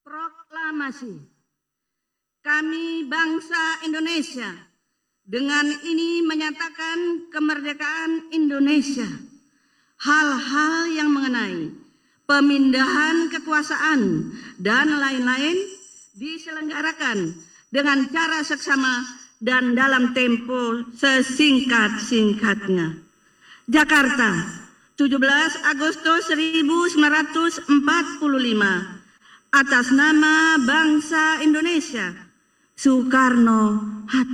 Proklamasi. Kami bangsa Indonesia dengan ini menyatakan kemerdekaan Indonesia. Hal-hal yang mengenai pemindahan kekuasaan dan lain-lain diselenggarakan dengan cara seksama dan dalam tempo sesingkat-singkatnya. Jakarta, 17 Agustus 1945. Atas nama bangsa Indonesia, Soekarno-Hatta.